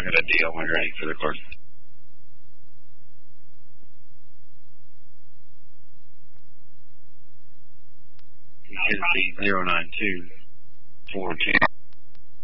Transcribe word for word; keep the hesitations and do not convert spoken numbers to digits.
got a deal when you're ready for the course. Tennessee zero nine two four two.